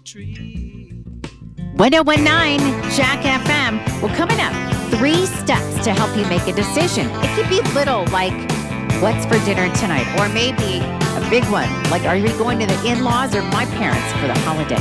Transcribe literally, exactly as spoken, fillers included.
one oh one nine Jack F M. Well, coming up, three steps to help you make a decision. It could be little, like what's for dinner tonight, or maybe a big one, like are we going to the in-laws or my parents for the holiday?